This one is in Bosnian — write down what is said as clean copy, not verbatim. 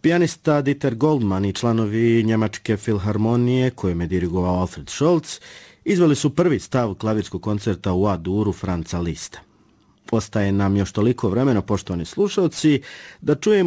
Pijanista Dieter Goldman i članovi Njemačke filharmonije, kojom je dirigovao Alfred Scholz, izveli su prvi stav klavirskog koncerta u A-duru Franza Liszta. Ostaje nam još toliko vremena, poštovani slušalci, da čujemo